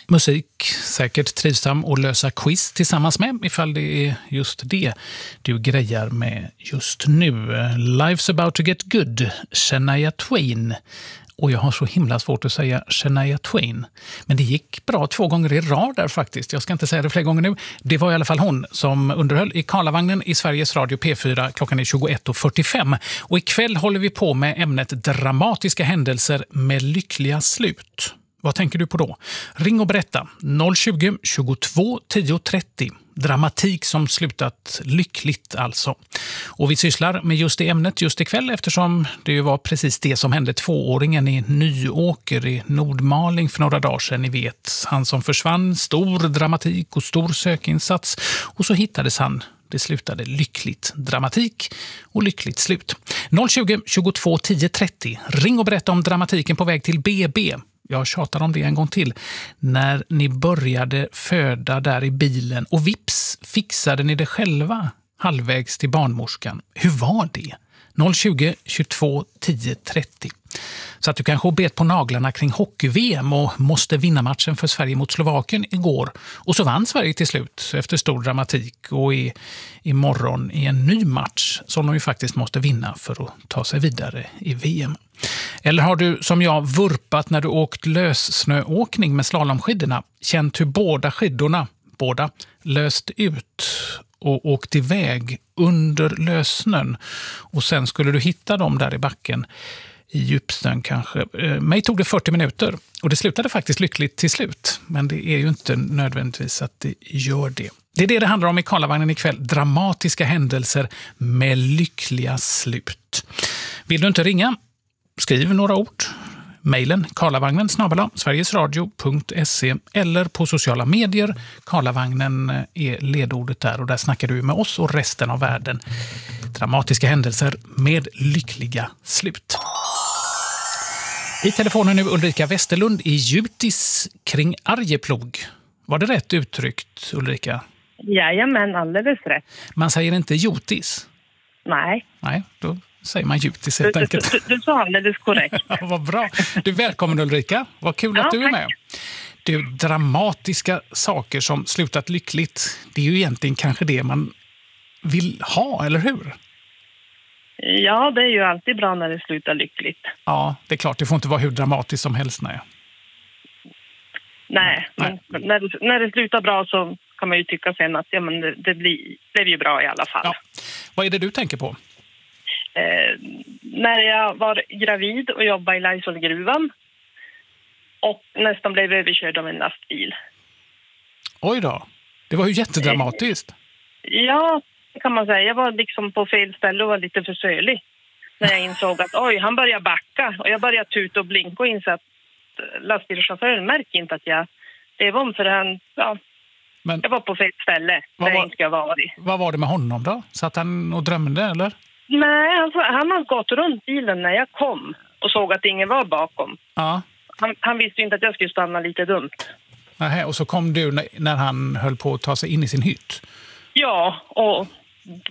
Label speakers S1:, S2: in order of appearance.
S1: musik, säkert trivsam att lösa quiz tillsammans med, ifall det är just det du grejar med just nu. Life's about to get good, Shania Twain. Och jag har så himla svårt att säga Shania Twain. Men det gick bra 2 gånger i rad där faktiskt. Jag ska inte säga det fler gånger nu. Det var i alla fall hon som underhöll i Karlavagnen i Sveriges Radio P4. Klockan är 21.45. Och ikväll håller vi på med ämnet dramatiska händelser med lyckliga slut. Vad tänker du på då? Ring och berätta. 020 22 10 30. Dramatik som slutat lyckligt alltså. Och vi sysslar med just det ämnet just ikväll eftersom det ju var precis det som hände 2-åringen i Nyåker i Nordmaling för några dagar sedan. Ni vet, han som försvann, stor dramatik och stor sökinsats. Och så hittades han. Det slutade lyckligt. Dramatik och lyckligt slut. 020 22 10 30. Ring och berätta om dramatiken på väg till BB. Jag tjatar om det en gång till. När ni började föda där i bilen och vips fixade ni det själva halvvägs till barnmorskan. Hur var det? 020 22 10 30. Så att du kanske bet på naglarna kring hockey-VM och måste vinna matchen för Sverige mot Slovakien igår. Och så vann Sverige till slut efter stor dramatik och imorgon i en ny match som de ju faktiskt måste vinna för att ta sig vidare i VM. Eller har du som jag vurpat när du åkt lössnöåkning med slalomskidorna, känt hur båda löst ut och åkt iväg under lössnön och sen skulle du hitta dem där i backen i djupsnön kanske. Mig tog det 40 minuter och det slutade faktiskt lyckligt till slut, men det är ju inte nödvändigtvis att det gör det. Det är det handlar om i Karlavagnen ikväll. Dramatiska händelser med lyckliga slut. Vill du inte ringa? Skriv några ord. Mailen karlavagnen@sverigesradio.se eller på sociala medier. Karlavagnen är ledordet där och där snackar du med oss och resten av världen. Dramatiska händelser med lyckliga slut. I telefonen nu Ulrika Westerlund i Jutis kring Arjeplog. Var det rätt uttryckt, Ulrika?
S2: Jajamän, alldeles rätt.
S1: Man säger inte Jotis?
S2: Nej.
S1: Nej, då säger man Jutis helt enkelt.
S2: Du sa alldeles korrekt.
S1: Ja, vad bra. Du, välkommen Ulrika. Vad kul att du är med. Du, dramatiska saker som slutat lyckligt, det är ju egentligen kanske det man vill ha, eller hur?
S2: Ja, det är ju alltid bra när det slutar lyckligt.
S1: Ja, det är klart. Det får inte vara hur dramatiskt som helst, nej.
S2: Nej. Men när det slutar bra så kan man ju tycka sen att ja, men det blir ju bra i alla fall.
S1: Ja. Vad är det du tänker på?
S2: När jag var gravid och jobbade i Laisvallgruvan och nästan blev överkörd av en lastbil.
S1: Oj då. Det var ju jättedramatiskt.
S2: Ja, kan man säga. Jag var liksom på fel ställe och var lite för sölig. När jag insåg att han började backa och jag började tuta och blinka och insåg att lastbilschauffören märker inte att jag drev om för jag var på fel ställe där jag inte ska vara.
S1: Vad var det med honom då? Satt han och drömde eller?
S2: Nej, han har gått runt bilen när jag kom och såg att ingen var bakom.
S1: Ja.
S2: Han visste ju inte att jag skulle stanna lite dumt.
S1: Nähä, och så kom du när han höll på att ta sig in i sin hytt?
S2: Ja, och